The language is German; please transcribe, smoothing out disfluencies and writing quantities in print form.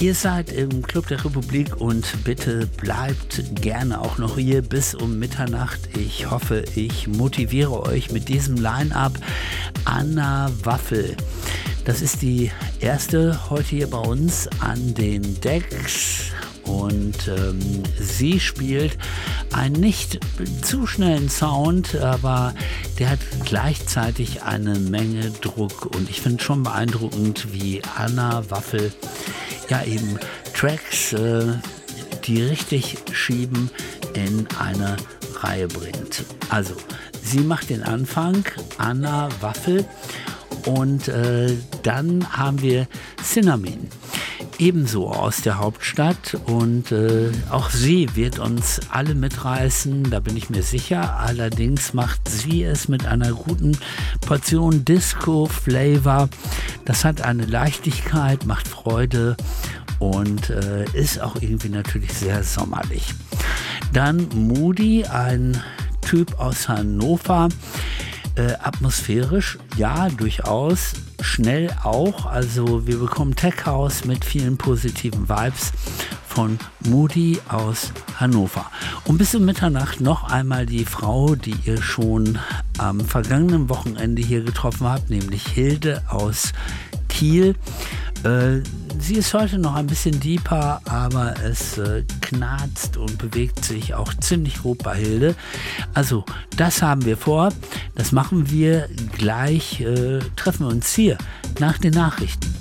Ihr seid im Club der Republik und bitte bleibt gerne auch noch hier bis um Mitternacht. Ich hoffe, ich motiviere euch mit diesem Line-Up. Anna Waffel, das ist die erste heute hier bei uns an den Decks. Und sie spielt einen nicht zu schnellen Sound, aber der hat gleichzeitig eine Menge Druck. Und ich finde schon beeindruckend, wie Anna Waffel ja eben Tracks, die richtig schieben, in eine Reihe bringt. Also, sie macht den Anfang, Anna Waffel, und dann haben wir Cinnamon. Ebenso aus der Hauptstadt, und auch sie wird uns alle mitreißen, da bin ich mir sicher. Allerdings macht sie es mit einer guten Portion Disco-Flavor. Das hat eine Leichtigkeit, macht Freude und ist auch irgendwie natürlich sehr sommerlich. Dann Moody, ein Typ aus Hannover. Atmosphärisch, ja, durchaus. Schnell auch, also wir bekommen Tech House mit vielen positiven Vibes von Moody aus Hannover. Und bis um Mitternacht noch einmal die Frau, die ihr schon am vergangenen Wochenende hier getroffen habt, nämlich Hilde aus Kiel. Sie ist heute noch ein bisschen deeper, aber es knarzt und bewegt sich auch ziemlich gut bei Hilde. Also das haben wir vor, das machen wir gleich, treffen wir uns hier nach den Nachrichten.